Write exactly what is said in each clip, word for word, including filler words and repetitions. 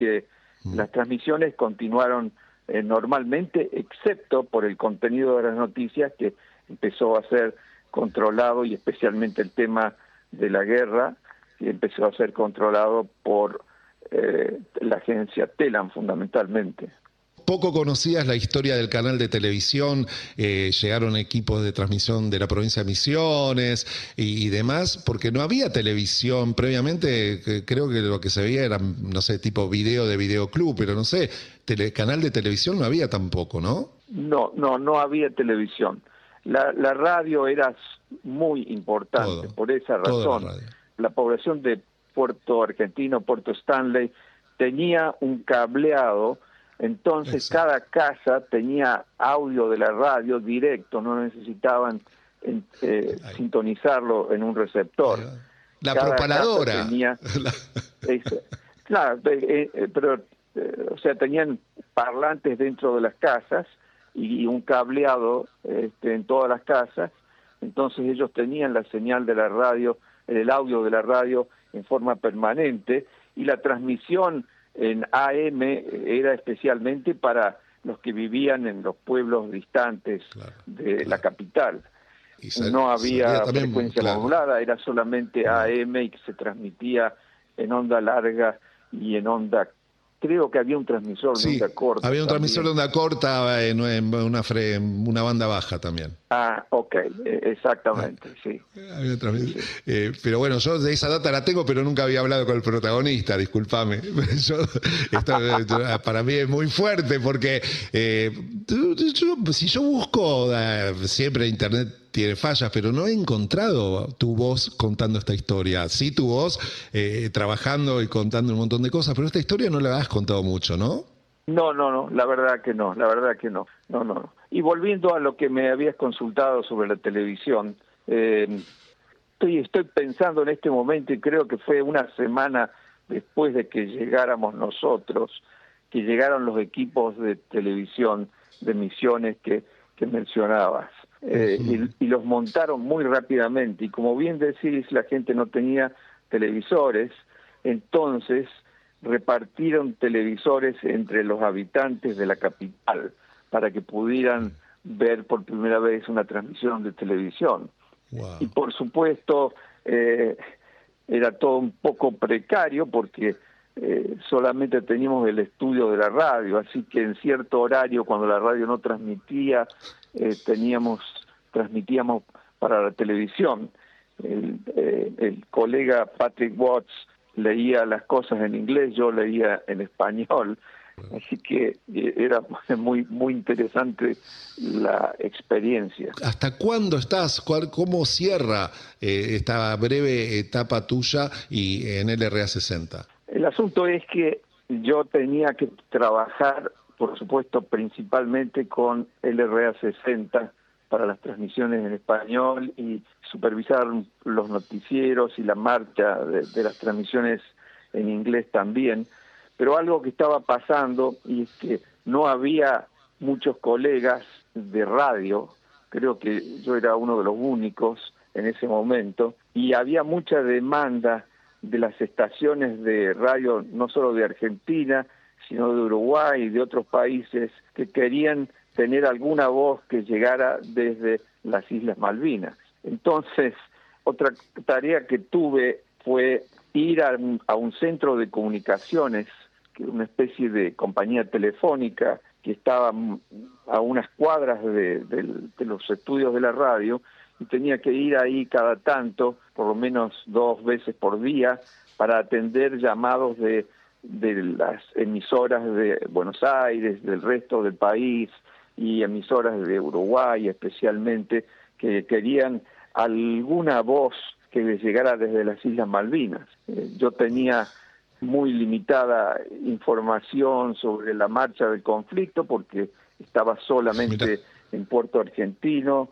que mm. las transmisiones continuaron eh, normalmente, excepto por el contenido de las noticias, que empezó a ser controlado, y especialmente el tema de la guerra, que empezó a ser controlado por eh, la agencia Telam fundamentalmente. Poco conocías la historia del canal de televisión, eh, llegaron equipos de transmisión de la provincia de Misiones y, y demás, porque no había televisión previamente. Que, creo que lo que se veía era, no sé, tipo video de videoclub, pero no sé, tele, canal de televisión no había tampoco, ¿no? No, no, no había televisión. La, la radio era muy importante. Todo, por esa razón. La, la población de Puerto Argentino, Puerto Stanley, tenía un cableado. Entonces Exacto. cada casa tenía audio de la radio directo, no necesitaban eh, sintonizarlo en un receptor. La cada propaladora. Casa tenía, ese, claro, eh, eh, pero, eh, o sea, tenían parlantes dentro de las casas y, y un cableado este, en todas las casas. Entonces ellos tenían la señal de la radio, el audio de la radio en forma permanente, y la transmisión en A M era especialmente para los que vivían en los pueblos distantes claro, de claro. la capital. Y sal, no había también, frecuencia claro. modulada, era solamente A M y que se transmitía en onda larga y en onda... Creo que había un transmisor sí, de onda corta. Había un también. transmisor de onda corta en, en una, fre, una banda baja también. Ah, ok, exactamente, ah, sí. Había sí. Eh, pero bueno, yo de esa data la tengo, pero nunca había hablado con el protagonista, discúlpame. Yo, esto para mí es muy fuerte porque eh, yo, si yo busco, eh, siempre internet tiene fallas, pero no he encontrado tu voz contando esta historia. Sí, tu voz eh, trabajando y contando un montón de cosas, pero esta historia no la has contado mucho, ¿no? No, no, no, la verdad que no, la verdad que no, no, no. no. Y volviendo a lo que me habías consultado sobre la televisión, eh, estoy, estoy pensando en este momento, y creo que fue una semana después de que llegáramos nosotros, que llegaron los equipos de televisión de Misiones que, que mencionabas. Eh, uh-huh. y, y los montaron muy rápidamente, y como bien decís, la gente no tenía televisores, entonces repartieron televisores entre los habitantes de la capital para que pudieran ver por primera vez una transmisión de televisión. Wow. Y por supuesto eh, era todo un poco precario porque eh, solamente teníamos el estudio de la radio, así que en cierto horario, cuando la radio no transmitía, eh, teníamos transmitíamos para la televisión. El, eh, el colega Patrick Watts leía las cosas en inglés, yo leía en español, así que era muy muy interesante la experiencia. ¿Hasta cuándo estás? ¿Cuál, ¿Cómo cierra eh, esta breve etapa tuya y en L R A sesenta? El asunto es que yo tenía que trabajar, por supuesto, principalmente con L R A sesenta para las transmisiones en español y supervisar los noticieros y la marcha de, de las transmisiones en inglés también. Pero algo que estaba pasando, y es que no había muchos colegas de radio, creo que yo era uno de los únicos en ese momento, y había mucha demanda de las estaciones de radio, no solo de Argentina, sino de Uruguay y de otros países, que querían tener alguna voz que llegara desde las Islas Malvinas. Entonces, otra tarea que tuve fue ir a un, a un centro de comunicaciones, que una especie de compañía telefónica que estaba a unas cuadras de, de, de los estudios de la radio, y tenía que ir ahí cada tanto, por lo menos dos veces por día, para atender llamados de, de las emisoras de Buenos Aires, del resto del país, y emisoras de Uruguay especialmente, que querían alguna voz que les llegara desde las Islas Malvinas. Eh, yo tenía muy limitada información sobre la marcha del conflicto porque estaba solamente Mira. en Puerto Argentino,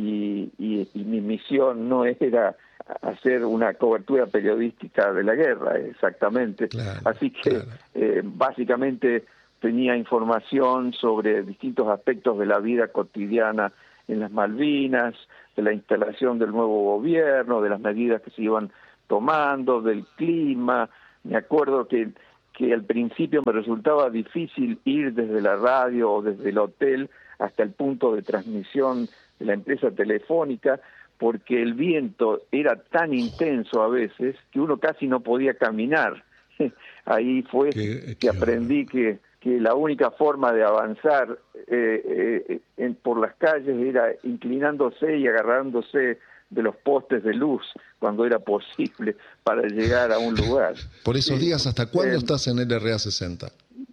y, y, y mi misión no era hacer una cobertura periodística de la guerra, exactamente. Claro, Así que claro. eh, básicamente tenía información sobre distintos aspectos de la vida cotidiana en las Malvinas, de la instalación del nuevo gobierno, de las medidas que se iban tomando, del clima. Me acuerdo que, que al principio me resultaba difícil ir desde la radio o desde el hotel hasta el punto de transmisión de la empresa telefónica, porque el viento era tan intenso a veces que uno casi no podía caminar. Ahí fue qué, que qué aprendí que, que la única forma de avanzar eh, eh, en, por las calles era inclinándose y agarrándose de los postes de luz cuando era posible para llegar a un lugar. Por esos días, ¿hasta cuándo Eh, estás en L R A sesenta?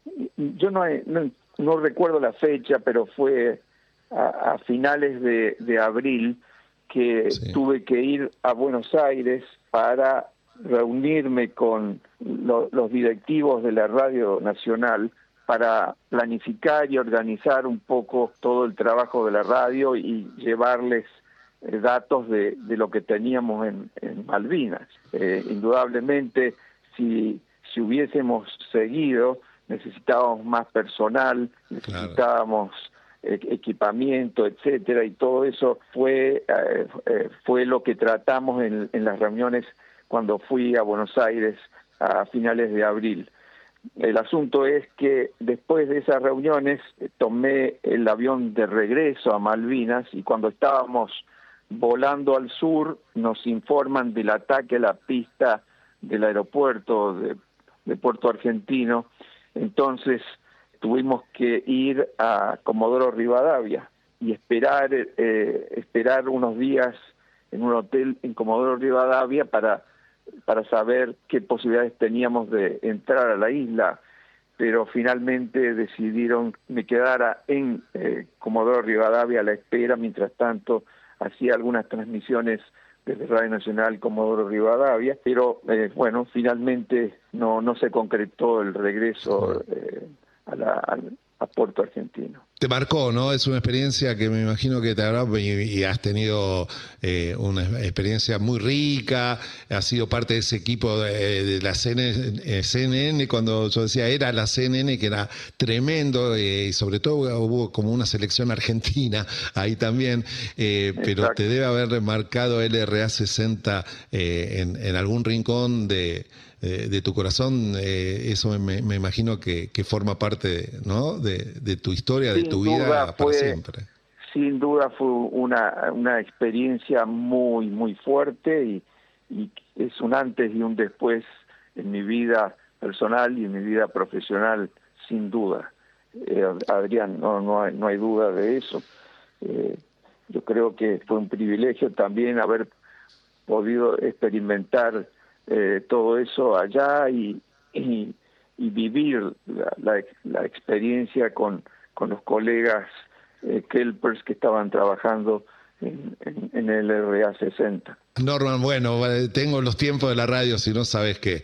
Yo no, no, no recuerdo la fecha, pero fue a, a finales de, de abril que Sí. tuve que ir a Buenos Aires para reunirme con lo, los directivos de la Radio Nacional para planificar y organizar un poco todo el trabajo de la radio y llevarles eh, datos de, de lo que teníamos en, en Malvinas. Eh, indudablemente, si, si hubiésemos seguido, necesitábamos más personal, necesitábamos claro. eh, equipamiento, etcétera, y todo eso fue eh, eh, fue lo que tratamos en, en las reuniones cuando fui a Buenos Aires a finales de abril. El asunto es que después de esas reuniones eh, tomé el avión de regreso a Malvinas y cuando estábamos volando al sur nos informan del ataque a la pista del aeropuerto de, de Puerto Argentino. Entonces tuvimos que ir a Comodoro Rivadavia y esperar eh, esperar unos días en un hotel en Comodoro Rivadavia para, para saber qué posibilidades teníamos de entrar a la isla, pero finalmente decidieron que me quedara en eh, Comodoro Rivadavia a la espera. Mientras tanto hacía algunas transmisiones desde Radio Nacional Comodoro Rivadavia, pero eh, bueno, finalmente no no se concretó el regreso eh, a, la, a, a Puerto Argentino. Te marcó, ¿no? Es una experiencia que me imagino que te habrá y, y has tenido eh, una experiencia muy rica, has sido parte de ese equipo de, de la C N N, C N N, cuando yo decía era la C N N, que era tremendo, eh, y sobre todo hubo como una selección argentina ahí también, eh, pero te debe haber marcado L R A sesenta eh, en, en algún rincón de... de tu corazón. Eh, eso me, me imagino que, que forma parte, ¿no? de, de tu historia, sin de tu vida para fue, siempre. Sin duda fue una, una experiencia muy, muy fuerte y, y es un antes y un después en mi vida personal y en mi vida profesional, sin duda. Eh, Adrián, no, no, hay, no hay duda de eso. Eh, yo creo que fue un privilegio también haber podido experimentar Eh, todo eso allá y, y, y vivir la, la, la experiencia con, con los colegas eh, Kelpers que estaban trabajando en, en, en el L R A sesenta. Norman, bueno, tengo los tiempos de la radio, si no sabes qué.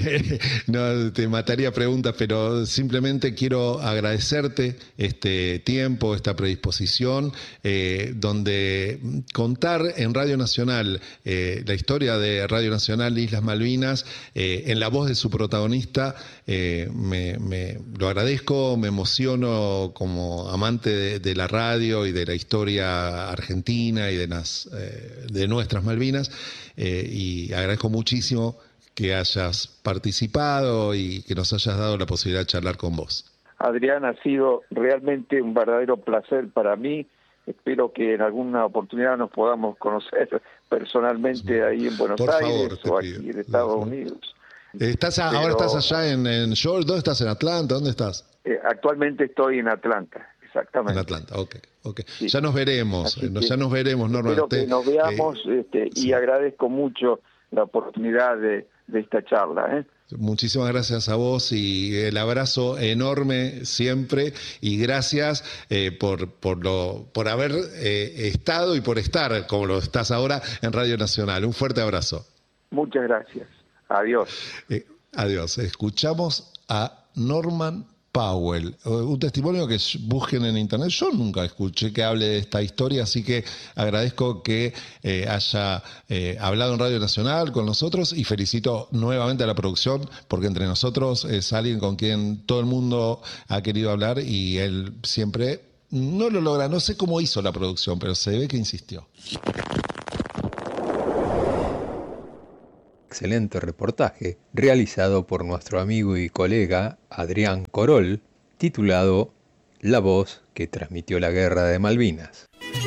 No te mataría preguntas, pero simplemente quiero agradecerte este tiempo, esta predisposición, eh, donde contar en Radio Nacional eh, la historia de Radio Nacional Islas Malvinas, eh, en la voz de su protagonista, eh, me, me lo agradezco, me emociono como amante de, de la radio y de la historia argentina y de, las, eh, de nuestras Malvinas. Eh, y agradezco muchísimo que hayas participado y que nos hayas dado la posibilidad de charlar con vos. Adrián, ha sido realmente un verdadero placer para mí. Espero que en alguna oportunidad nos podamos conocer personalmente ahí en Buenos Por Aires favor, o aquí pido. en Estados Unidos. ¿Estás a, Pero, ¿Ahora estás allá en, en Georgia? ¿Dónde estás? ¿En Atlanta? ¿Dónde estás? Eh, actualmente estoy en Atlanta. Exactamente. En Atlanta, ok. okay. Sí. Ya nos veremos, que, ya nos veremos, Norman. Espero que nos veamos eh, este, sí. y agradezco mucho la oportunidad de, de esta charla. ¿eh? Muchísimas gracias a vos y el abrazo enorme siempre y gracias eh, por, por, lo, por haber eh, estado y por estar como lo estás ahora en Radio Nacional. Un fuerte abrazo. Muchas gracias. Adiós. Eh, adiós. Escuchamos a Norman Powell, un testimonio que busquen en internet. Yo nunca escuché que hable de esta historia, así que agradezco que eh, haya eh, hablado en Radio Nacional con nosotros y felicito nuevamente a la producción porque entre nosotros es alguien con quien todo el mundo ha querido hablar y él siempre no lo logra. No sé cómo hizo la producción, pero se ve que insistió. excelente reportaje realizado por nuestro amigo y colega Adrián Corol, titulado La voz que transmitió la guerra de Malvinas.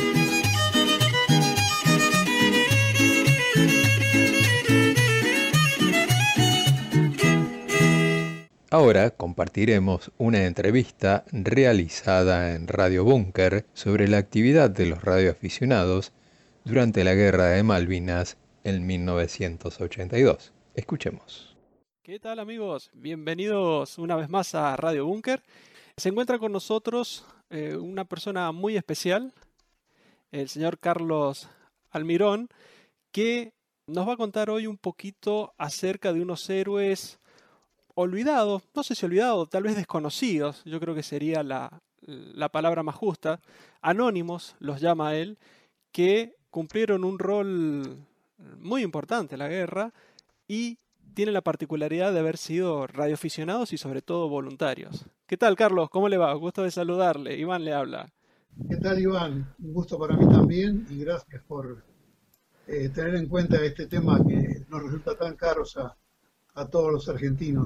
Ahora compartiremos una entrevista realizada en Radio Búnker sobre la actividad de los radioaficionados durante la Guerra de Malvinas en mil novecientos ochenta y dos. Escuchemos. ¿Qué tal, amigos? Bienvenidos una vez más a Radio Búnker. Se encuentra con nosotros eh, una persona muy especial, el señor Carlos Almirón, que nos va a contar hoy un poquito acerca de unos héroes olvidados, no sé si olvidados, tal vez desconocidos, yo creo que sería la, la palabra más justa, anónimos los llama él, que cumplieron un rol muy importante en la guerra y tienen la particularidad de haber sido radioaficionados y sobre todo voluntarios. ¿Qué tal, Carlos? ¿Cómo le va? Gusto de saludarle. Iván le habla. ¿Qué tal, Iván? Un gusto para mí también y gracias por eh, tener en cuenta este tema que nos resulta tan caro a, a todos los argentinos.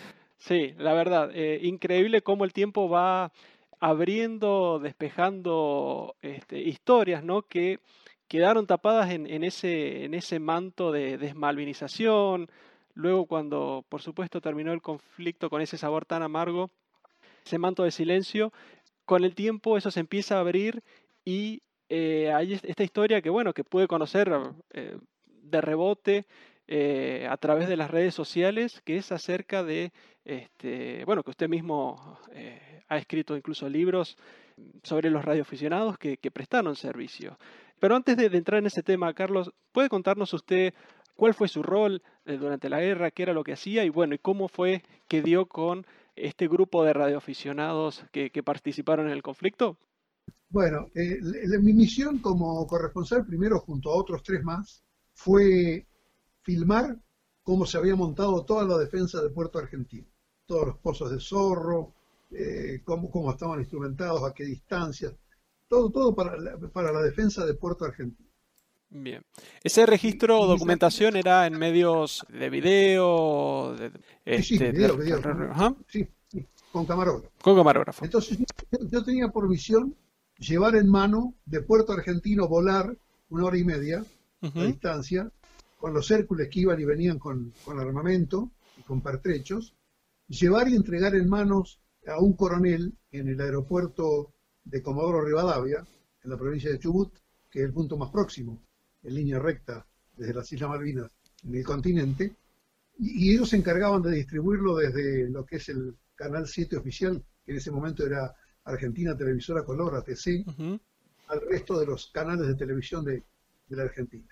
Sí, la verdad, eh, increíble cómo el tiempo va abriendo, despejando este, historias, ¿no? que quedaron tapadas en, en, ese, en ese manto de desmalvinización. Luego, cuando por supuesto terminó el conflicto con ese sabor tan amargo, ese manto de silencio, con el tiempo eso se empieza a abrir y eh, hay esta historia que, bueno, que pude conocer eh, de rebote eh, a través de las redes sociales, que es acerca de, este, bueno, que usted mismo eh, ha escrito incluso libros sobre los radioaficionados que, que prestaron servicio. Pero antes de, de entrar en ese tema, Carlos, ¿puede contarnos usted cuál fue su rol eh, durante la guerra, qué era lo que hacía y bueno, y cómo fue que dio con este grupo de radioaficionados que, que participaron en el conflicto? Bueno, eh, la, mi misión como corresponsal, primero junto a otros tres más, fue filmar cómo se había montado toda la defensa de Puerto Argentino. Todos los pozos de Zorro, eh, cómo, cómo estaban instrumentados, a qué distancia, todo, todo para la, para la defensa de Puerto Argentino. Bien. ¿Ese registro o documentación era en medios de video? De, este, sí, sí, video, de, video. ¿Ah? Sí, sí, con camarógrafo. Con camarógrafo. Entonces yo, yo tenía por misión llevar en mano de Puerto Argentino, volar una hora y media uh-huh. a distancia, con los Hércules que iban y venían con, con armamento y con pertrechos, llevar y entregar en manos a un coronel en el aeropuerto de Comodoro Rivadavia, en la provincia de Chubut, que es el punto más próximo, en línea recta, desde las Islas Malvinas, en el continente, y, y ellos se encargaban de distribuirlo desde lo que es el Canal siete oficial, que en ese momento era Argentina Televisora Color, A T C, uh-huh. al resto de los canales de televisión de, de la Argentina.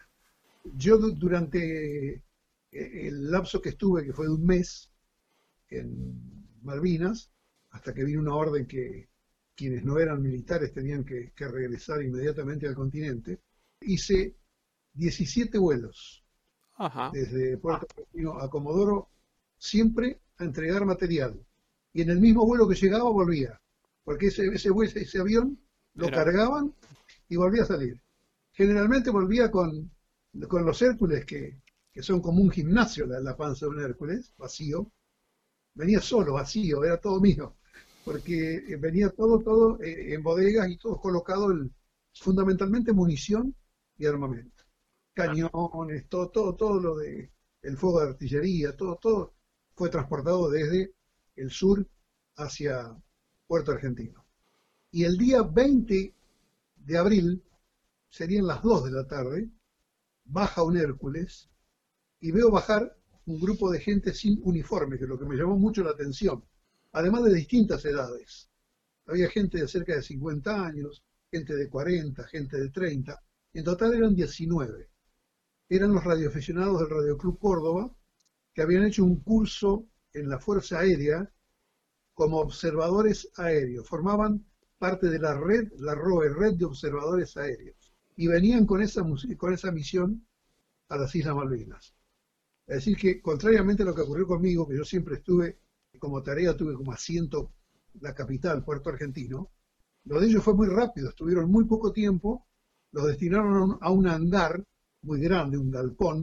Yo durante el lapso que estuve, que fue de un mes en Malvinas, hasta que vino una orden que quienes no eran militares tenían que, que regresar inmediatamente al continente, hice diecisiete vuelos Ajá. desde Puerto Argentino a Comodoro, siempre a entregar material. Y en el mismo vuelo que llegaba volvía, porque ese, ese, ese avión lo Era. cargaban y volvía a salir. Generalmente volvía con, con los Hércules, que, que son como un gimnasio, la, la panza de un Hércules, vacío. Venía solo, vacío, era todo mío, porque venía todo, todo eh, en bodegas y todo colocado, el, fundamentalmente munición y armamento. Cañones, todo, todo, todo lo de el fuego de artillería, todo, todo fue transportado desde el sur hacia Puerto Argentino. Y el día veinte de abril, serían las dos de la tarde, baja un Hércules y veo bajar un grupo de gente sin uniforme, que es lo que me llamó mucho la atención, además de distintas edades. Había gente de cerca de cincuenta años, gente de cuarenta, gente de treinta, en total eran diecinueve. Eran los radioaficionados del Radio Club Córdoba, que habían hecho un curso en la Fuerza Aérea como observadores aéreos. Formaban parte de la red, la R O E, Red de Observadores Aéreos, y venían con esa, con esa misión a las Islas Malvinas. Es decir que, contrariamente a lo que ocurrió conmigo, que yo siempre estuve, como tarea tuve como asiento la capital, Puerto Argentino, lo de ellos fue muy rápido, estuvieron muy poco tiempo, los destinaron a un hangar muy grande, un galpón,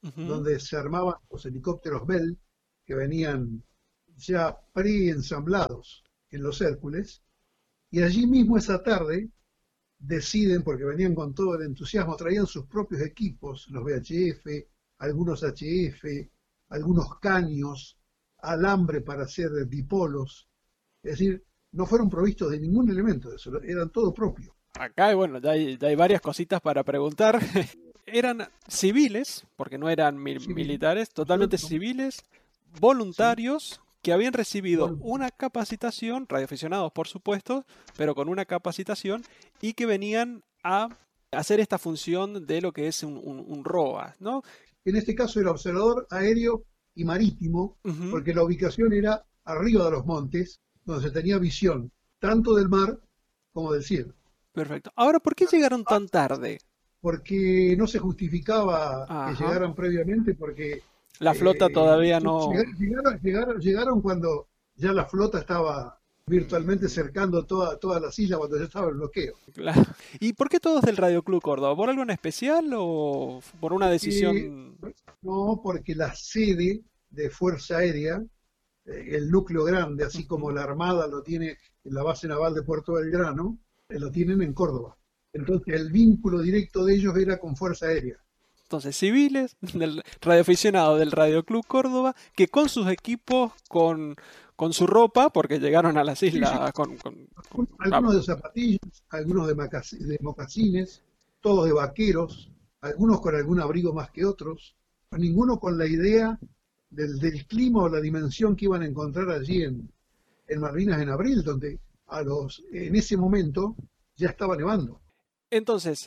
uh-huh. donde se armaban los helicópteros Bell, que venían ya preensamblados en los Hércules, y allí mismo esa tarde deciden, porque venían con todo el entusiasmo, traían sus propios equipos, los V H F, algunos H F, algunos caños, alambre para hacer dipolos, es decir, no fueron provistos de ningún elemento de eso, eran todo propio. Acá, bueno, ya hay, ya hay varias cositas para preguntar. Eran civiles, porque no eran mil, sí, militares, totalmente sí. civiles, voluntarios, sí. que habían recibido bueno. una capacitación, radioaficionados por supuesto, pero con una capacitación, y que venían a hacer esta función de lo que es un, un, un R O A, ¿no? En este caso era observador aéreo y marítimo, uh-huh. porque la ubicación era arriba de los montes, donde se tenía visión, tanto del mar como del cielo. Perfecto. Ahora, ¿por qué llegaron tan tarde? Porque no se justificaba Ajá. que llegaran previamente, porque... La flota eh, todavía no... Llegaron, llegaron, llegaron cuando ya la flota estaba virtualmente cercando toda, toda las islas, cuando ya estaba el bloqueo. Claro. ¿Y por qué todos del Radio Club Córdoba? ¿Por algo en especial o por una decisión...? Eh, no, porque la sede de Fuerza Aérea, eh, el núcleo grande, así como la Armada lo tiene en la base naval de Puerto Belgrano, eh, lo tienen en Córdoba. Entonces el vínculo directo de ellos era con Fuerza Aérea. Entonces, civiles, del radioaficionado del Radio Club Córdoba, que con sus equipos, con, con su ropa, porque llegaron a las islas sí, sí. con... con, con algunos de zapatillas, algunos de, macas, de mocasines, todos de vaqueros, algunos con algún abrigo más que otros, ninguno con la idea del, del clima o la dimensión que iban a encontrar allí en, en Malvinas en abril, donde a los en ese momento ya estaba nevando. Entonces,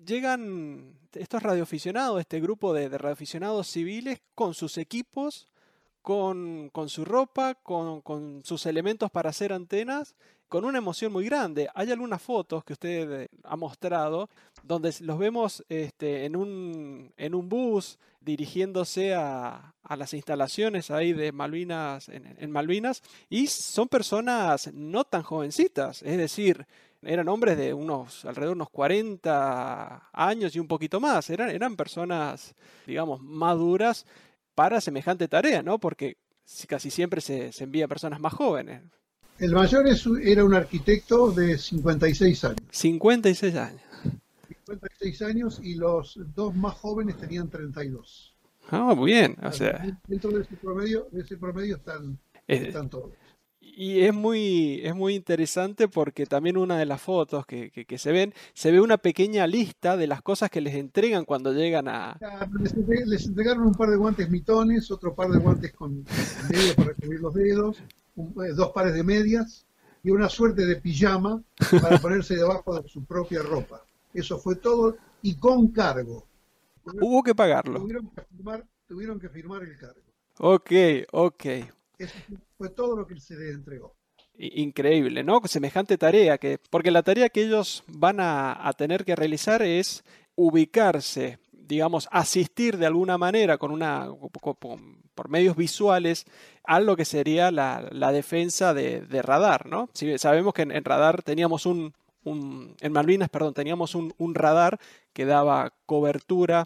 llegan estos radioaficionados, este grupo de, de radioaficionados civiles con sus equipos, con, con su ropa, con, con sus elementos para hacer antenas, con una emoción muy grande. Hay algunas fotos que usted ha mostrado donde los vemos este, en, un, en un bus dirigiéndose a, a las instalaciones ahí de Malvinas, en, en Malvinas, y son personas no tan jovencitas, es decir, eran hombres de unos alrededor de unos cuarenta años y un poquito más. Eran, eran personas, digamos, maduras para semejante tarea, ¿no? Porque casi siempre se, se envía a personas más jóvenes. El mayor es, era un arquitecto de cincuenta y seis años. cincuenta y seis años. cincuenta y seis años y los dos más jóvenes tenían treinta y dos. Ah, muy bien. O sea, dentro de ese promedio, de ese promedio están, es, están todos. Y es muy, es muy interesante porque también una de las fotos que, que, que se ven, se ve una pequeña lista de las cosas que les entregan cuando llegan a... Les, les entregaron un par de guantes mitones, otro par de guantes con dedos para cubrir los dedos, un, dos pares de medias y una suerte de pijama para ponerse debajo de su propia ropa. Eso fue todo y con cargo. Hubo que pagarlo. Tuvieron que firmar, tuvieron que firmar el cargo. Ok, ok. Eso fue todo lo que se les entregó. Increíble, ¿no? Semejante tarea, que porque la tarea que ellos van a, a tener que realizar es ubicarse, digamos, asistir de alguna manera con una, con, por medios visuales a lo que sería la, la defensa de, de radar, ¿no? Si sabemos que en, en radar teníamos un, un, en Malvinas, perdón, teníamos un, un radar que daba cobertura,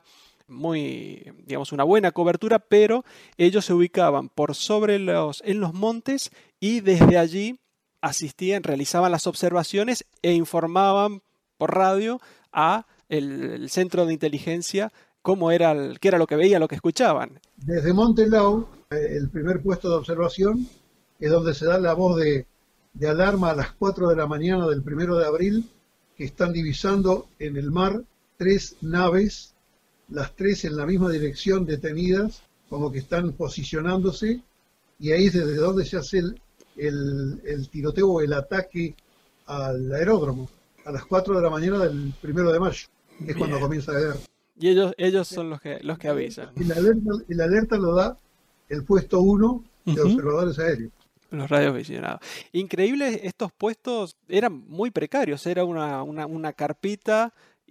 muy, digamos, una buena cobertura, pero ellos se ubicaban por sobre los, en los montes y desde allí asistían, realizaban las observaciones e informaban por radio a el, el centro de inteligencia cómo era, el, qué era lo que veían, lo que escuchaban. Desde Montelau, el primer puesto de observación, es donde se da la voz de, de alarma a las cuatro de la mañana del primero de abril, que están divisando en el mar tres naves, las tres en la misma dirección detenidas, como que están posicionándose, y ahí es desde donde se hace el, el, el tiroteo o el ataque al aeródromo, a las cuatro de la mañana del primero de mayo, que es cuando comienza la guerra. Y ellos, ellos son los que, los que avisan. El alerta, el alerta lo da el puesto uno de uh-huh. observadores aéreos. Los radioaficionados. Increíble, estos puestos eran muy precarios, era una, una, una carpita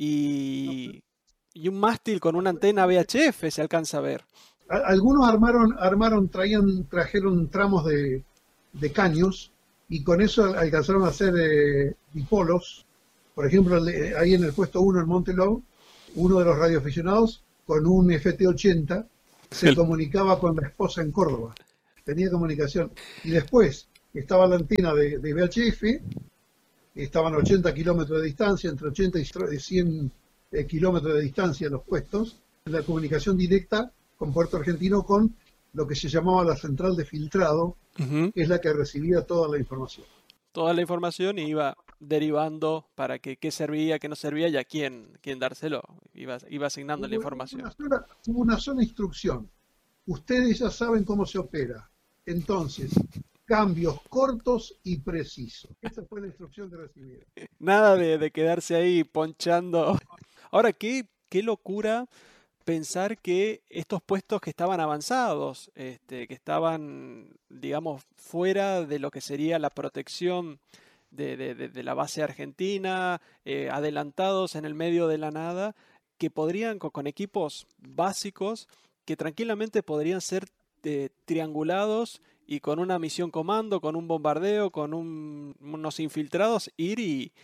y... y un mástil con una antena V H F, se alcanza a ver. Algunos armaron, armaron traían, trajeron tramos de, de caños y con eso alcanzaron a hacer eh, dipolos. Por ejemplo, ahí en el puesto uno en Montelau, uno de los radioaficionados con un F T ochenta, se comunicaba con la esposa en Córdoba. Tenía comunicación. Y después estaba la antena de, de V H F, estaban a ochenta kilómetros de distancia, entre ochenta y cien eh, kilómetros de distancia los puestos, la comunicación directa con Puerto Argentino con lo que se llamaba la central de filtrado, uh-huh. que es la que recibía toda la información. Toda la información y iba derivando para que qué servía, qué no servía y a quién, quién dárselo. Iba, iba asignando hubo, la información. Una sola, hubo una sola instrucción. Ustedes ya saben cómo se opera. Entonces, cambios cortos y precisos. Esa fue la instrucción que recibieron. Nada de, de quedarse ahí ponchando. Ahora, qué, qué locura pensar que estos puestos que estaban avanzados, este, que estaban, digamos, fuera de lo que sería la protección de, de, de, de la base argentina, eh, adelantados en el medio de la nada, que podrían, con, con equipos básicos, que tranquilamente podrían ser eh, triangulados y con una misión comando, con un bombardeo, con un, unos infiltrados, ir y,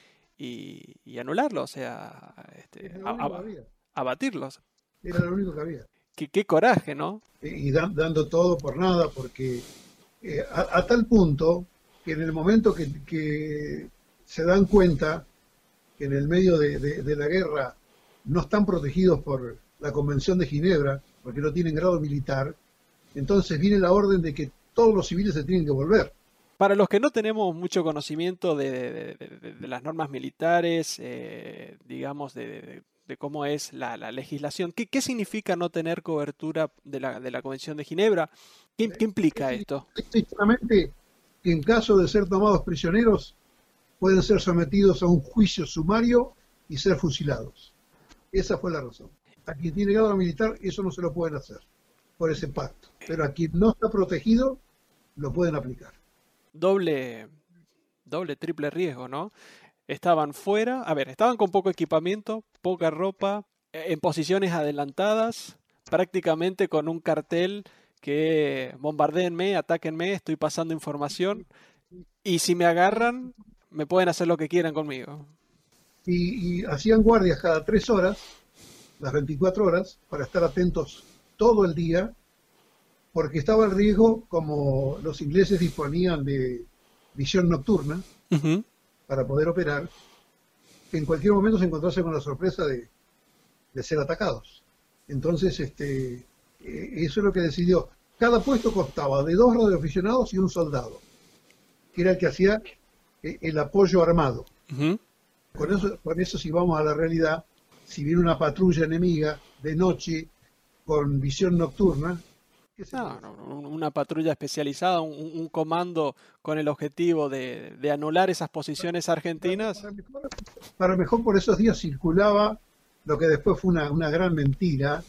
y, y anularlos, o sea, este, a, a, abatirlos. Era lo único que había. Qué, qué coraje, ¿no? Y da, dando todo por nada, porque eh, a, a tal punto que en el momento que, que se dan cuenta que en el medio de, de, de la guerra no están protegidos por la Convención de Ginebra, porque no tienen grado militar, entonces viene la orden de que todos los civiles se tienen que volver. Para los que no tenemos mucho conocimiento de, de, de, de las normas militares, eh, digamos, de... de de cómo es la, la legislación. ¿Qué, ¿Qué significa no tener cobertura de la, de la Convención de Ginebra? ¿Qué, qué implica esto? Estrictamente que en caso de ser tomados prisioneros pueden ser sometidos a un juicio sumario y ser fusilados. Esa fue la razón. A quien tiene grado militar eso no se lo pueden hacer por ese pacto. Pero a quien no está protegido lo pueden aplicar. Doble, doble, triple riesgo, ¿no? Estaban fuera, a ver, estaban con poco equipamiento, poca ropa, en posiciones adelantadas, prácticamente con un cartel que bombardéenme, atáquenme, estoy pasando información y si me agarran, me pueden hacer lo que quieran conmigo. Y, y hacían guardias cada tres horas, las veinticuatro horas, para estar atentos todo el día, porque estaba el riesgo, como los ingleses disponían de visión nocturna, uh-huh. para poder operar, que en cualquier momento se encontrase con la sorpresa de, de ser atacados. Entonces, este, eh, eso es lo que decidió. Cada puesto costaba de dos radioaficionados y un soldado, que era el que hacía eh, el apoyo armado. Uh-huh. Con eso, con eso, si vamos a la realidad, si viene una patrulla enemiga de noche con visión nocturna, No, no, una patrulla especializada, un, un comando con el objetivo de, de anular esas posiciones argentinas. Para mejor, para mejor por esos días circulaba lo que después fue una, una gran mentira,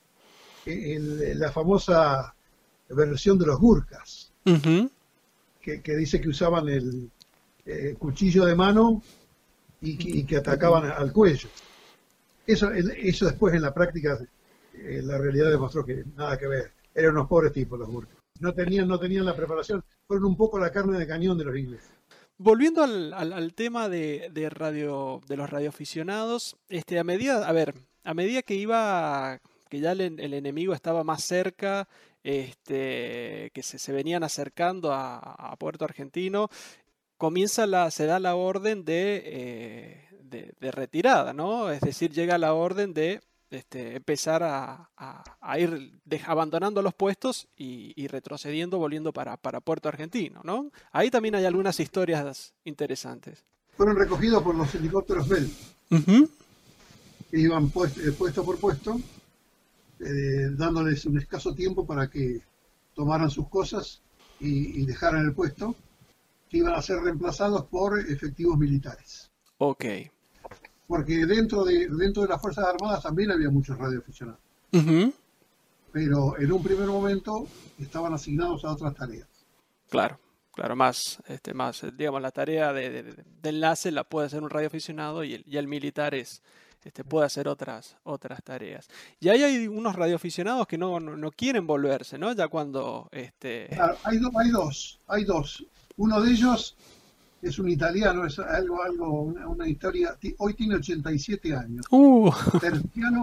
el, la famosa versión de los Gurkhas, uh-huh. que, que dice que usaban el eh, cuchillo de mano y que, y que atacaban al cuello. Eso, eso después en la práctica, eh, la realidad demostró que nada que ver. Eran unos pobres tipos los Gurkhas. No tenían, no tenían la preparación. Fueron un poco la carne de cañón de los ingleses. Volviendo al, al, al tema de, de radio, de los radioaficionados, este, a medida, a ver, a medida que iba, que ya el, el enemigo estaba más cerca, este, que se, se venían acercando a, a Puerto Argentino, comienza la, se da la orden de, eh, de, de retirada, ¿no? Es decir, llega la orden de Este, empezar a, a, a ir de, abandonando los puestos y, y retrocediendo, volviendo para, para Puerto Argentino, ¿no? Ahí también hay algunas historias interesantes. Fueron recogidos por los helicópteros Bell, uh-huh. que iban puesto, puesto por puesto, eh, dándoles un escaso tiempo para que tomaran sus cosas y, y dejaran el puesto, que iban a ser reemplazados por efectivos militares. Ok. Porque dentro de dentro de las Fuerzas Armadas también había muchos radioaficionados. Uh-huh. Pero en un primer momento estaban asignados a otras tareas. Claro, claro, más, este, más, digamos, la tarea de, de, de enlace la puede hacer un radioaficionado y el, y el militar es, este, puede hacer otras, otras tareas. Y ahí hay unos radioaficionados que no, no, no quieren volverse, ¿no? Ya cuando... Este... Claro, hay, do, hay dos, hay dos. Uno de ellos... es un italiano, es algo, algo, una, una historia, hoy tiene ochenta y siete años. Uh. Terciano,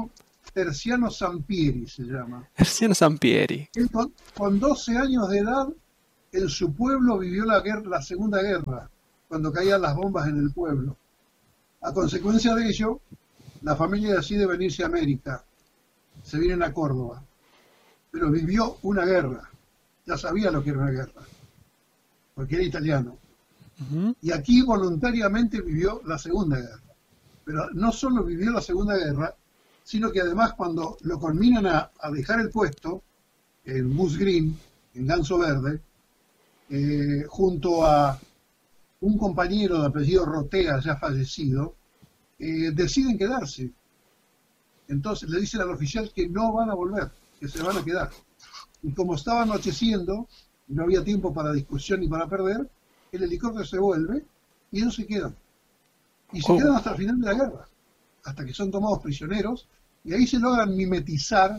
Terciano Sampieri se llama. Terciano Sampieri. Él con, con doce años de edad, en su pueblo vivió la, guerra, la Segunda Guerra, cuando caían las bombas en el pueblo. A consecuencia de ello, la familia decide venirse a América. Se vienen a Córdoba. Pero vivió una guerra. Ya sabía lo que era una guerra, porque era italiano. Uh-huh. Y aquí voluntariamente vivió la Segunda Guerra. Pero no solo vivió la Segunda Guerra, sino que además cuando lo conminan a, a dejar el puesto, en Goose Green, en Ganso Verde, eh, junto a un compañero de apellido Rotea, ya fallecido, eh, deciden quedarse. Entonces le dicen al oficial que no van a volver, que se van a quedar. Y como estaba anocheciendo, y no había tiempo para discusión ni para perder, el helicóptero se vuelve y ellos se quedan. Y se oh. quedan hasta el final de la guerra, hasta que son tomados prisioneros, y ahí se logran mimetizar,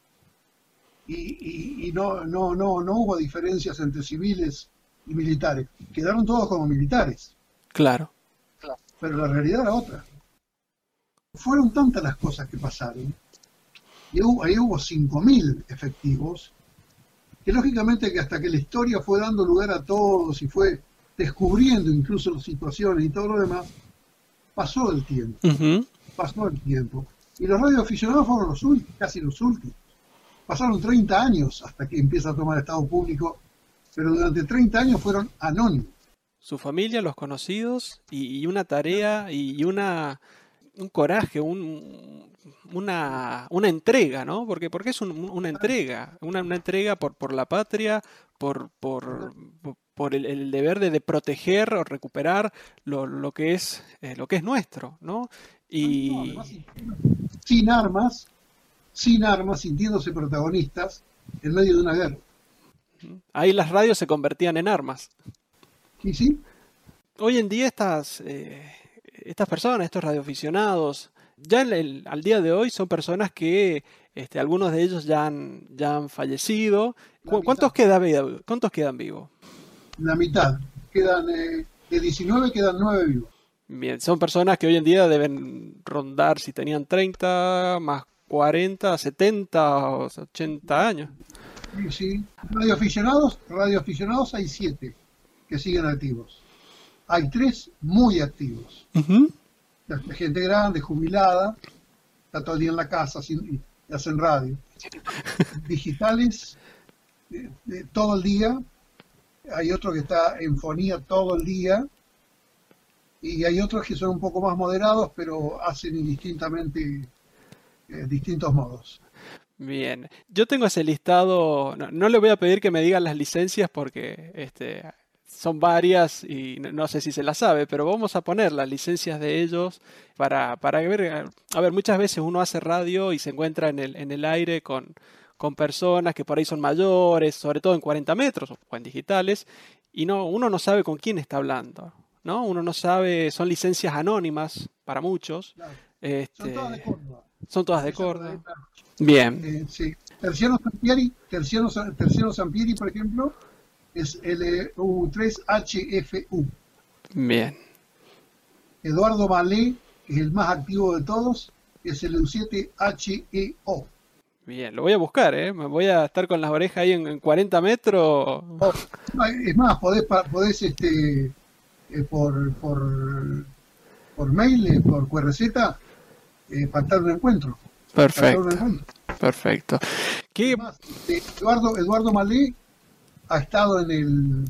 y, y, y no, no, no, no hubo diferencias entre civiles y militares. Quedaron todos como militares. Claro. Pero la realidad era otra. Fueron tantas las cosas que pasaron, y hubo, ahí hubo cinco mil efectivos, que lógicamente que hasta que la historia fue dando lugar a todos y fue descubriendo incluso las situaciones y todo lo demás, pasó el tiempo. Uh-huh. Pasó el tiempo. Y los radioaficionados fueron los últimos, casi los últimos. Pasaron treinta años hasta que empieza a tomar estado público, pero durante treinta años fueron anónimos. Su familia, los conocidos, y, y una tarea, y una... un coraje, un, una, una entrega, ¿no? Porque, porque es un, una entrega, una, una entrega por, por la patria, por, por, por el, el deber de, de proteger o recuperar lo, lo, que es, eh, lo que es nuestro, ¿no? Y... No, además, sin armas, sin armas, sintiéndose protagonistas en medio de una guerra. Ahí las radios se convertían en armas. Sí, sí. Hoy en día estas... Eh... Estas personas, estos radioaficionados, ya en el, al día de hoy son personas que este, algunos de ellos ya han, ya han fallecido. ¿Cu ¿Cuántos, queda, ¿Cuántos quedan vivos? La mitad. Quedan, eh, de diecinueve quedan nueve vivos. Bien, son personas que hoy en día deben rondar, si tenían treinta, más cuarenta, setenta o ochenta años. Sí, sí. Radioaficionados, radioaficionados hay siete que siguen activos. Hay tres muy activos. Uh-huh. La gente grande, jubilada, está todo el día en la casa sin, y hacen radio. Digitales, eh, eh, todo el día. Hay otro que está en fonía todo el día. Y hay otros que son un poco más moderados, pero hacen indistintamente eh, distintos modos. Bien. Yo tengo ese listado. No, no le voy a pedir que me digan las licencias porque... este son varias y no sé si se las sabe, pero vamos a poner las licencias de ellos para, para ver. A ver, muchas veces uno hace radio y se encuentra en el, en el aire con, con personas que por ahí son mayores, sobre todo en cuarenta metros o en digitales, y no, uno no sabe con quién está hablando, ¿no? Uno no sabe, son licencias anónimas para muchos. Claro. Este, son todas de Córdoba. Son todas de Córdoba. Bien. Eh, sí. Terciano Sampieri, Terciano, Terciano Sampieri, por ejemplo, es el U tres H F U. Bien. Eduardo Malé, que es el más activo de todos, es el U siete H E O. Bien, lo voy a buscar, ¿eh? Me voy a estar con las orejas ahí en, en cuarenta metros. Oh, es más, podés, podés este, eh, por, por, por mail, eh, por Q R Z, eh, pactar un encuentro. Perfecto. Un encuentro. Perfecto. ¿Qué? Más, este, Eduardo, Eduardo Malé ha estado en el...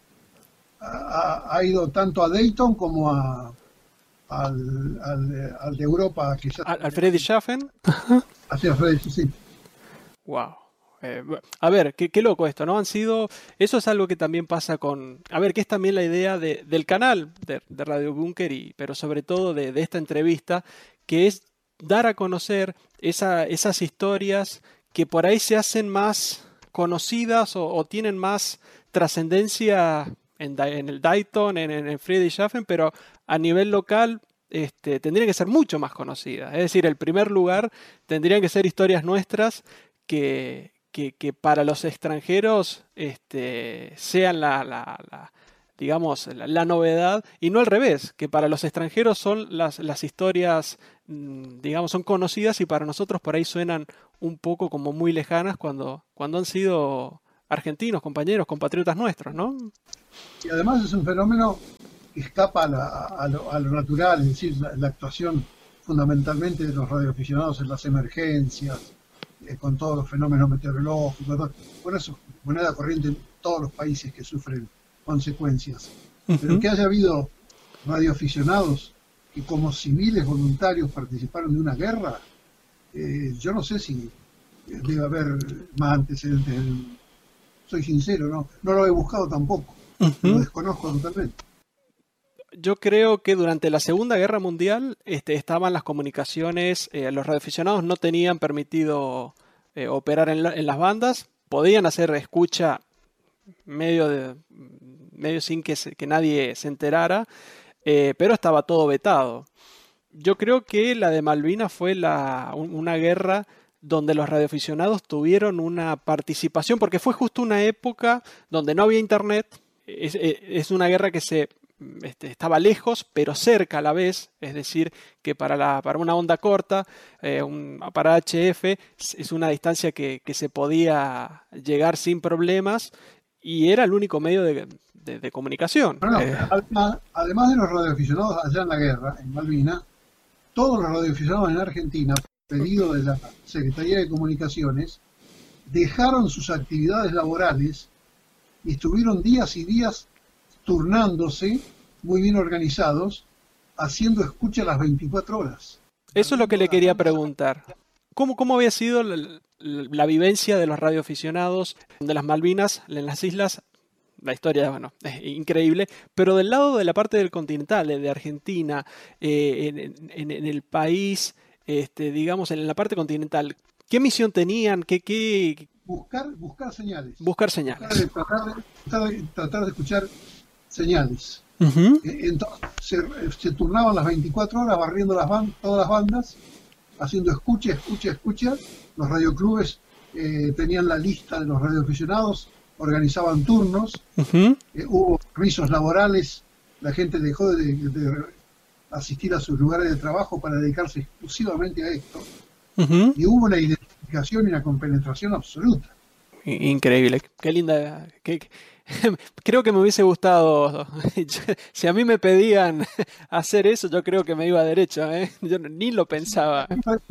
Ha, ha ido tanto a Dayton como a, al, al, al de Europa. Que ya ¿Al, al Friedrichshafen? Hacia Friedrichshafen, sí. Wow. Eh, a ver, qué, qué loco esto, ¿no? Han sido... Eso es algo que también pasa con... A ver, que es también la idea de, del canal de, de Radio Búnker, y, pero sobre todo de, de esta entrevista, que es dar a conocer esa, esas historias que por ahí se hacen más conocidas o, o tienen más trascendencia en, en el Dayton, en, en el Friedrichshafen, pero a nivel local este, tendrían que ser mucho más conocidas. Es decir, el primer lugar tendrían que ser historias nuestras que, que, que para los extranjeros este, sean la, la, la, digamos, la, la novedad, y no al revés, que para los extranjeros son las, las historias, digamos, son conocidas y para nosotros por ahí suenan un poco como muy lejanas cuando, cuando han sido argentinos, compañeros, compatriotas nuestros, ¿no? Y además es un fenómeno que escapa a, la, a, lo, a lo natural, es decir, la, la actuación fundamentalmente de los radioaficionados en las emergencias, eh, con todos los fenómenos meteorológicos, todo. Por eso, moneda corriente en todos los países que sufren consecuencias. Uh-huh. Pero que haya habido radioaficionados que como civiles voluntarios participaron de una guerra, eh, yo no sé si debe haber más antecedentes. Soy sincero, no, no lo he buscado tampoco, uh-huh. Lo desconozco totalmente. Yo creo que durante la Segunda Guerra Mundial este, estaban las comunicaciones, eh, los radioaficionados no tenían permitido eh, operar en, la, en las bandas, podían hacer escucha medio, de, medio sin que, se, que nadie se enterara, eh, pero estaba todo vetado. Yo creo que la de Malvinas fue la, una guerra donde los radioaficionados tuvieron una participación, porque fue justo una época donde no había internet, es, es una guerra que se... Este, estaba lejos pero cerca a la vez, es decir que para, la, para una onda corta, eh, un, para H F es una distancia que, que se podía llegar sin problemas y era el único medio de, de, de comunicación. No, no, eh. además, además de los radioaficionados allá en la guerra, en Malvinas, todos los radioaficionados en Argentina, pedido de la Secretaría de Comunicaciones, dejaron sus actividades laborales y estuvieron días y días turnándose, muy bien organizados, haciendo escucha las veinticuatro horas. Eso es lo que le quería preguntar. ¿Cómo, cómo había sido la, la vivencia de los radioaficionados de las Malvinas, en las islas? La historia, bueno, es increíble, pero del lado de la parte del continental, de Argentina, eh, en, en, en el país, este, digamos, en la parte continental, ¿qué misión tenían? ¿Qué, qué... Buscar, buscar señales. Buscar señales. Buscar de, tratar, de, tratar, de, tratar de escuchar señales. Uh-huh. Entonces se, se turnaban las veinticuatro horas barriendo las band, todas las bandas, haciendo escucha, escucha, escucha. Los radioclubes eh, tenían la lista de los radioaficionados, organizaban turnos, uh-huh. eh, hubo permisos laborales, la gente dejó de, de asistir a sus lugares de trabajo para dedicarse exclusivamente a esto, uh-huh. y hubo una identificación y una compenetración absoluta. Increíble, qué linda, qué, qué... Creo que me hubiese gustado, si a mí me pedían hacer eso, yo creo que me iba derecho, ¿eh? Yo ni lo pensaba.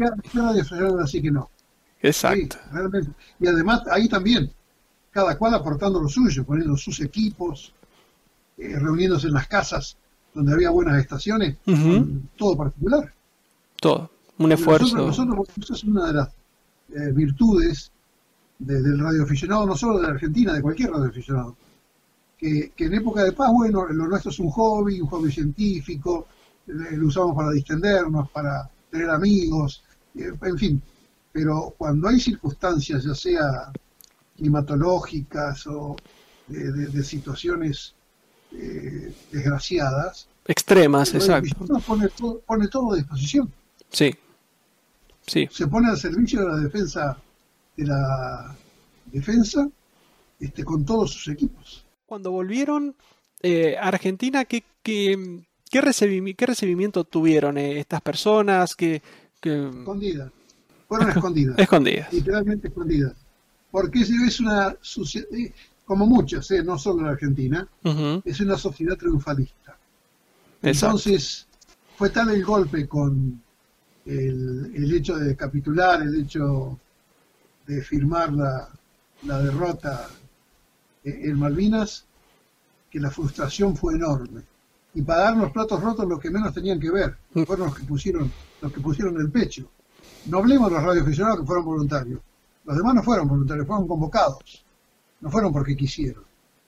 Así que no. Exacto. Sí, realmente. Y además ahí también, cada cual aportando lo suyo, poniendo sus equipos, eh, reuniéndose en las casas donde había buenas estaciones, uh-huh. todo particular. Todo, un esfuerzo. Nosotros, nosotros es una de las eh, virtudes de, del radioaficionado, no solo de la Argentina, de cualquier radioaficionado. Que, que en época de paz, bueno, lo nuestro es un hobby, un hobby científico, lo usamos para distendernos, para tener amigos, eh, en fin. Pero cuando hay circunstancias, ya sea climatológicas o de, de, de situaciones eh, desgraciadas, extremas, exacto, pone todo, pone todo a disposición. Sí, sí. Se pone al servicio de la defensa, de la defensa, este, con todos sus equipos. Cuando volvieron eh, a Argentina, ¿qué, qué, qué, recibimi qué recibimiento tuvieron eh, estas personas? Que, que... Escondidas. Fueron escondidas. Escondidas. Literalmente escondidas. Porque es una sociedad, como muchas, eh, no solo en Argentina, uh-huh. es una sociedad triunfalista. Exacto. Entonces, fue tal el golpe con el, el hecho de capitular, el hecho de firmar la, la derrota en Malvinas, que la frustración fue enorme. Y pagar los platos rotos los que menos tenían que ver, fueron los que pusieron, los que pusieron el pecho. No hablemos de los radioaficionados que fueron voluntarios. Los demás no fueron voluntarios, fueron convocados. No fueron porque quisieron.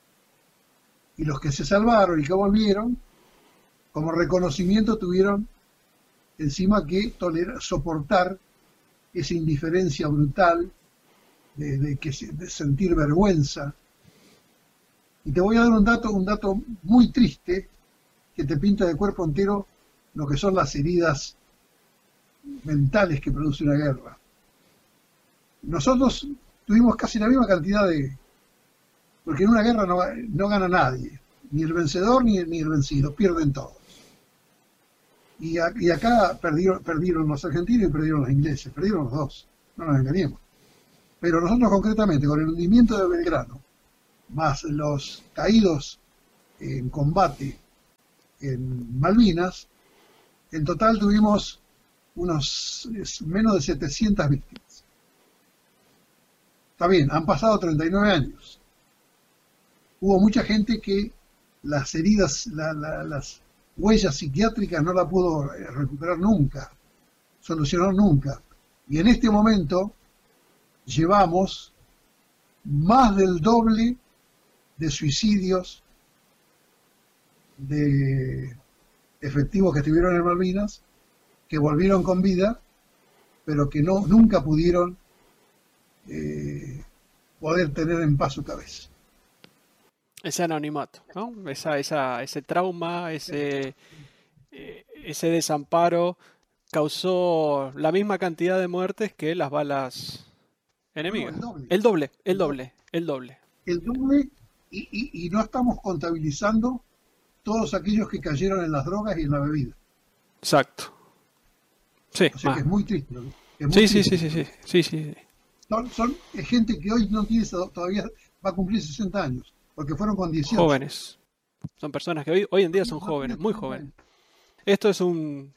Y los que se salvaron y que volvieron, como reconocimiento tuvieron encima que tolerar, soportar esa indiferencia brutal, de, de, que, de sentir vergüenza. Y te voy a dar un dato, un dato muy triste que te pinta de cuerpo entero lo que son las heridas mentales que produce una guerra. Nosotros tuvimos casi la misma cantidad de... Porque en una guerra no, no gana nadie. ni el vencedor ni el, ni el vencido, pierden todos. Y, a, y acá perdieron, perdieron los argentinos y perdieron los ingleses, perdieron los dos, no nos engañemos. Pero nosotros concretamente, con el hundimiento de Belgrano, más los caídos en combate en Malvinas, en total tuvimos unos menos de setecientas víctimas. Está bien, han pasado treinta y nueve años. Hubo mucha gente que las heridas, la, la, las huellas psiquiátricas no la pudo recuperar nunca, solucionar nunca. Y en este momento llevamos más del doble de suicidios de efectivos que estuvieron en Malvinas, que volvieron con vida, pero que no nunca pudieron eh, poder tener en paz su cabeza. Ese anonimato, ¿no? Esa, esa, ese trauma, ese, eh, ese desamparo causó la misma cantidad de muertes que las balas enemigas. No, el doble. El doble, el doble, el doble. El doble, y, y, y no estamos contabilizando todos aquellos que cayeron en las drogas y en la bebida. Exacto. Sí, o sea que es muy triste. Es muy sí, triste. sí, sí, sí, sí, sí, sí. Son, son gente que hoy no tiene, todavía va a cumplir sesenta años, porque fueron con dieciocho. Jóvenes. Son personas que hoy, hoy en día son jóvenes, muy jóvenes. Esto es un,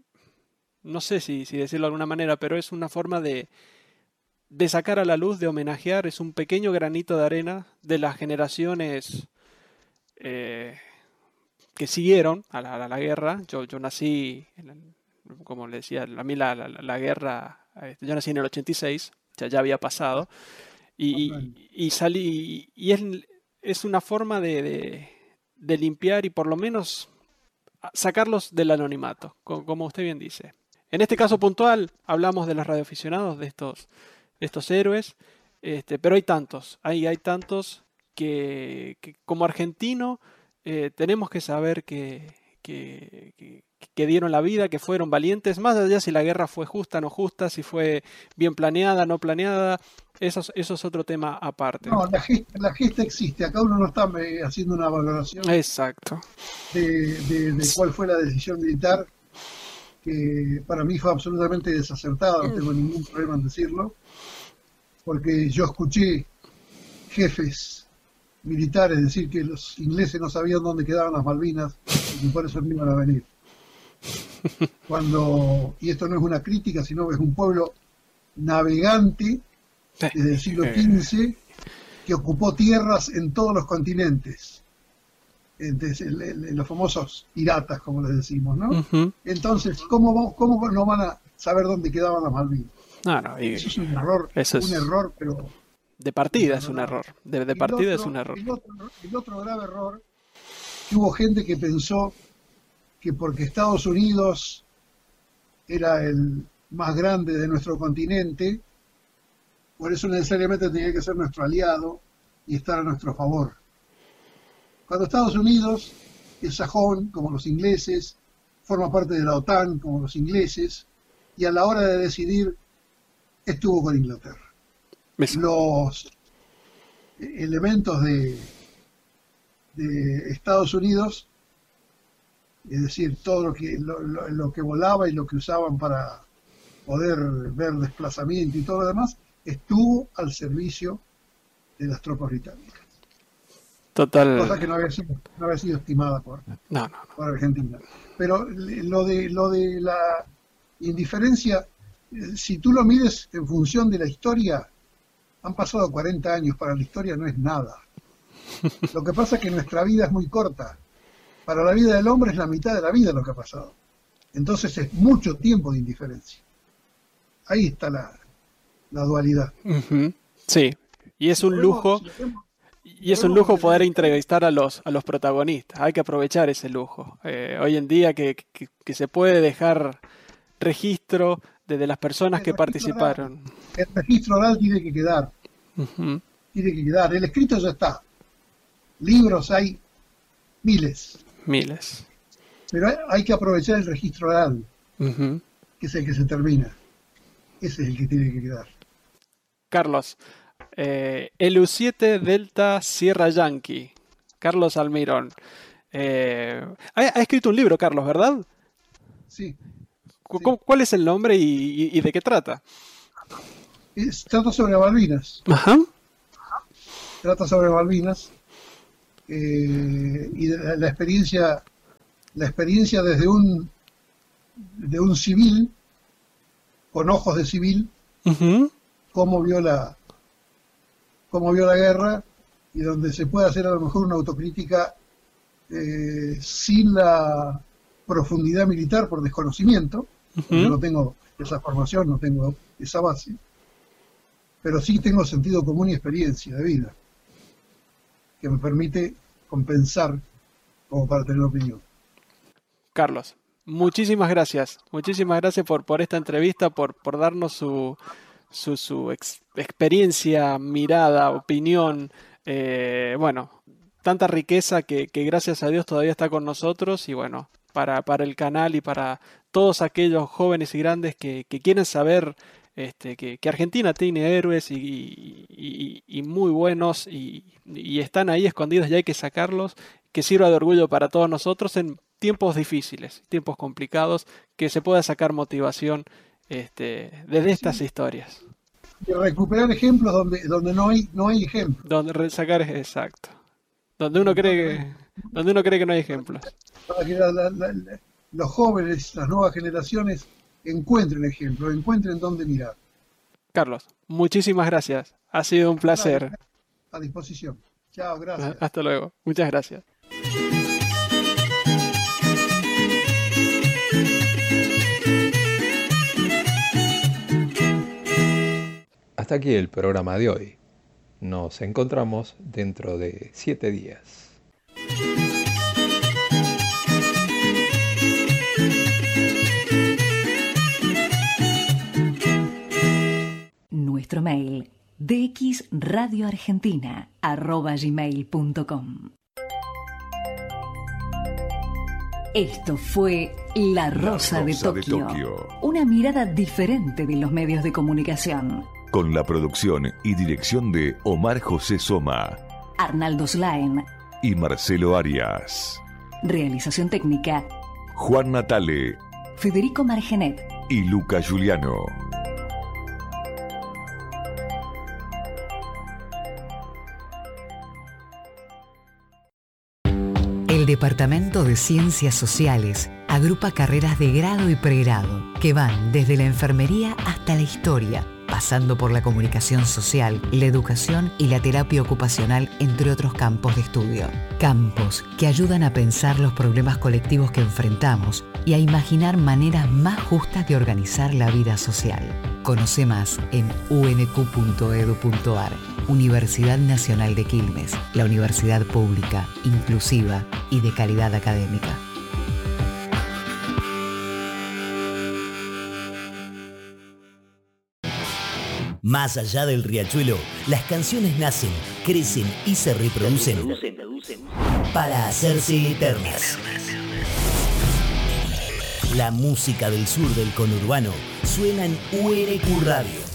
no sé si, si decirlo de alguna manera, pero es una forma de, de sacar a la luz, de homenajear, es un pequeño granito de arena de las generaciones eh, que siguieron a la, a la guerra. Yo, yo nací, en, como le decía, a mí la, la, la guerra, yo nací en el ochenta y seis, ya, ya había pasado, y, y, y salí, y es, es una forma de, de, de limpiar y por lo menos sacarlos del anonimato, como usted bien dice. En este caso puntual hablamos de los radioaficionados, de estos, de estos héroes, este, pero hay tantos, hay, hay tantos que, que como argentino eh, tenemos que saber que, que, que, que dieron la vida, que fueron valientes, más allá si la guerra fue justa o no justa, si fue bien planeada, no planeada, eso, eso es otro tema aparte. No, la gesta, la gesta existe, acá uno no está haciendo una valoración. Exacto. De, de, de cuál fue la decisión militar, que para mí fue absolutamente desacertada, no tengo ningún problema en decirlo, porque yo escuché jefes militares decir que los ingleses no sabían dónde quedaban las Malvinas y por eso no iban a venir. Cuando, y esto no es una crítica, sino que es un pueblo navegante desde el siglo quince que ocupó tierras en todos los continentes. Entonces, el, el, los famosos piratas, como les decimos, ¿no? Uh-huh. Entonces, ¿cómo, ¿cómo no van a saber dónde quedaban las Malvinas? No, no, y, eso es un error, eso es, un error, pero... De partida es un error, de, de partida otro, es un error. El otro, el otro grave error, que hubo gente que pensó que porque Estados Unidos era el más grande de nuestro continente, por eso necesariamente tenía que ser nuestro aliado y estar a nuestro favor. Cuando Estados Unidos es sajón, como los ingleses, forma parte de la OTAN, como los ingleses, y a la hora de decidir, estuvo con Inglaterra. Eso. Los elementos de, de Estados Unidos, es decir, todo lo que, lo, lo, lo que volaba y lo que usaban para poder ver desplazamiento y todo lo demás, estuvo al servicio de las tropas británicas. Total. Cosa que no había sido, no había sido estimada por, no, no, no. por Argentina. Pero lo de, lo de la indiferencia, si tú lo mides en función de la historia, han pasado cuarenta años, para la historia no es nada. Lo que pasa es que nuestra vida es muy corta. Para la vida del hombre es la mitad de la vida lo que ha pasado. Entonces es mucho tiempo de indiferencia. Ahí está la, la dualidad. Uh-huh. Sí, y es un lujo, y es un lujo poder entrevistar a los, a los protagonistas. Hay que aprovechar ese lujo. Eh, hoy en día que, que, que se puede dejar registro de, de las personas que participaron. Oral, el registro oral tiene que quedar. Uh-huh. Tiene que quedar. El escrito ya está. Libros hay miles. Miles. Pero hay, hay que aprovechar el registro oral, uh-huh. que es el que se termina. Ese es el que tiene que quedar. Carlos, eh, el U siete Delta Sierra Yankee, Carlos Almirón. Eh, ha, ha escrito un libro, Carlos, ¿verdad? Sí. ¿Cu- sí. ¿Cuál es el nombre y, y- y de qué trata? Es- trata sobre Malvinas. Ajá. Trata sobre Malvinas eh, y de la, la experiencia, la experiencia desde un, de un civil, con ojos de civil, Ujú. cómo vio la, cómo vio la guerra y donde se puede hacer a lo mejor una autocrítica eh, sin la profundidad militar por desconocimiento. Ujú. Yo no tengo esa formación, no tengo esa base, pero sí tengo sentido común y experiencia de vida que me permite compensar como para tener opinión. Carlos, muchísimas gracias. Muchísimas gracias por, por esta entrevista, por, por darnos su, su, su ex- experiencia, mirada, opinión. eh, bueno, tanta riqueza que, que gracias a Dios todavía está con nosotros y bueno, para, para el canal y para todos aquellos jóvenes y grandes que, que quieren saber este, que, que Argentina tiene héroes y, y- y- y muy buenos y, y están ahí escondidos y hay que sacarlos, que sirva de orgullo para todos nosotros en tiempos difíciles, tiempos complicados, que se pueda sacar motivación este, desde estas historias. Y recuperar ejemplos donde, donde no hay, no hay ejemplos. Donde re- sacar es exacto. Donde uno cree que, donde uno cree que no hay ejemplos. Para que la- la- la- la- los jóvenes, las nuevas generaciones encuentren ejemplos, encuentren dónde mirar. Carlos, muchísimas gracias. Ha sido un placer. A disposición. Chao, gracias. Hasta luego. Muchas gracias. Hasta aquí el programa de hoy. Nos encontramos dentro de siete días. Nuestro mail dxradioargentina arroba gmail punto com. Esto fue La Rosa, La de, Rosa de Tokio. Tokio. Una mirada diferente de los medios de comunicación. Con la producción y dirección de Omar José Soma Arnaldo Slaen. y Marcelo Arias. Realización técnica Juan Natale Federico Margenet. y Luca Giuliano. El Departamento de Ciencias Sociales agrupa carreras de grado y pregrado que van desde la enfermería hasta la historia, pasando por la comunicación social, la educación y la terapia ocupacional, entre otros campos de estudio. Campos que ayudan a pensar los problemas colectivos que enfrentamos y a imaginar maneras más justas de organizar la vida social. Conoce más en u n q punto e d u punto a r. Universidad Nacional de Quilmes, la universidad pública, inclusiva y de calidad académica. Más allá del riachuelo, las canciones nacen, crecen y se reproducen para hacerse eternas. La música del sur del conurbano suena en U N Q Radio.